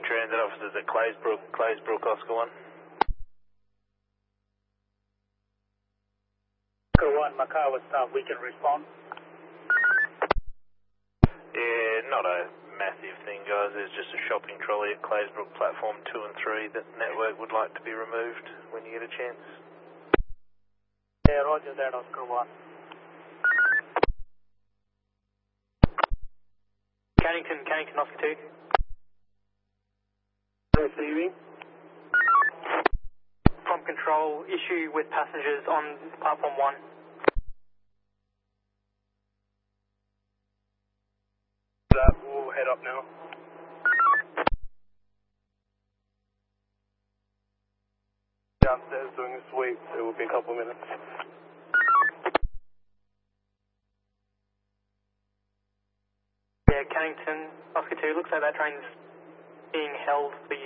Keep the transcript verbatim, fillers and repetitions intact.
Transit officers at Claysbrook, Claysbrook, Oscar one. Oscar one, my car was stopped, we can respond. Yeah, not a massive thing, guys. There's just a shopping trolley at Claysbrook platform two and three that network would like to be removed when you get a chance. Yeah, roger that, Oscar one. Cannington, Cannington, Oscar two. Receiving. From control, issue with passengers on platform one. That, we'll head up now. Downstairs doing a sweep, it will be a couple minutes. Yeah, Cannington, Oscar two, looks like that train's being held for